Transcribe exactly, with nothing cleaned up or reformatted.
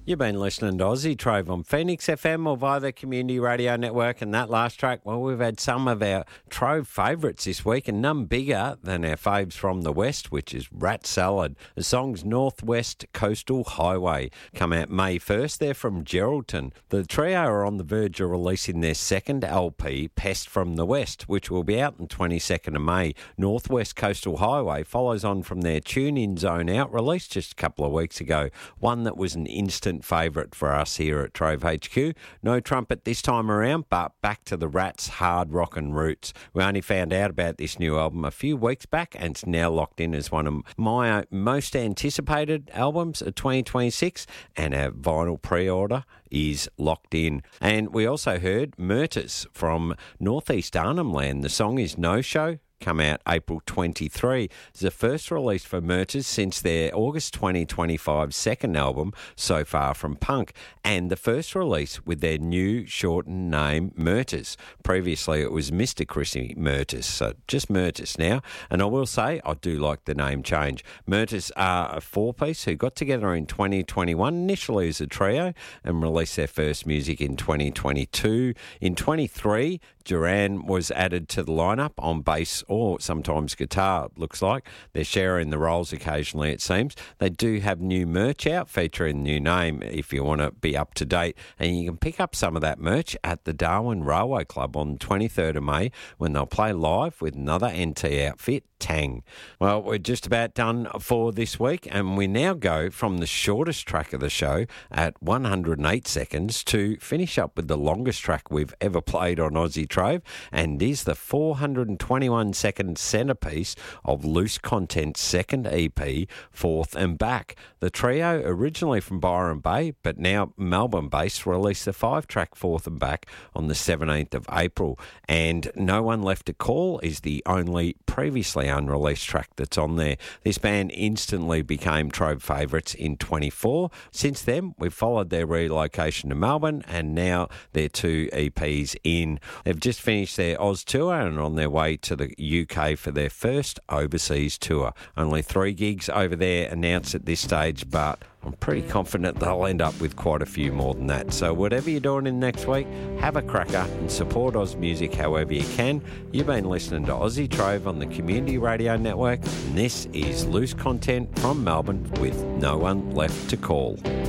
You've been listening to Aussie Trove on Phoenix F M or via the Community Radio Network, and that last track, well, we've had some of our Trove favourites this week, and none bigger than our faves from the West, which is Rat Salad. The song's Northwest Coastal Highway come out May first. They're from Geraldton. The trio are on the verge of releasing their second L P, Pest from the West, which will be out on twenty-second of May. Northwest Coastal Highway follows on from their Tune-In Zone Out, released just a couple of weeks ago, one that was an instant favourite for us here at Trove H Q. No trumpet this time around, but back to the Rats' hard rockin' roots. We only found out about this new album a few weeks back, and it's now locked in as one of my most anticipated albums of twenty twenty-six, and our vinyl pre-order is locked in. And we also heard Murters from Northeast Arnhem Land. The song is No Show. Come out April twenty-third. It's the first release for Murters since their August twenty twenty-five second album, So Far From Punk, and the first release with their new shortened name, Murters. Previously it was Mister Chrissy Murters, so just Murters now. And I will say, I do like the name change. Murters are a four-piece who got together in twenty twenty-one, initially as a trio, and released their first music in twenty twenty-two. In twenty-three, Duran was added to the lineup on bass or sometimes guitar, it looks like. They're sharing the roles occasionally, it seems. They do have new merch out featuring the new name if you want to be up to date. And you can pick up some of that merch at the Darwin Railway Club on the twenty-third of May when they'll play live with another N T outfit, Tang. Well, we're just about done for this week, and we now go from the shortest track of the show at one hundred eight seconds to finish up with the longest track we've ever played on Aussie Trove, and is the four hundred twenty-one second centrepiece of Loose Content's second E P, Forth and Back. The trio, originally from Byron Bay, but now Melbourne-based, released the five-track Forth and Back on the seventeenth of April, and No One Left to Call is the only previously unreleased track that's on there. This band instantly became Trove favourites in twenty-four. Since then, we've followed their relocation to Melbourne, and now their two E Ps in. They've just finished their Oz tour and are on their way to the U K for their first overseas tour. Only three gigs over there announced at this stage, but I'm pretty confident they'll end up with quite a few more than that. So whatever you're doing in next week, have a cracker and support Oz music however you can. You've been listening to Aussie Trove on the Community Radio Network, and this is Loose Content from Melbourne with No One Left to Call.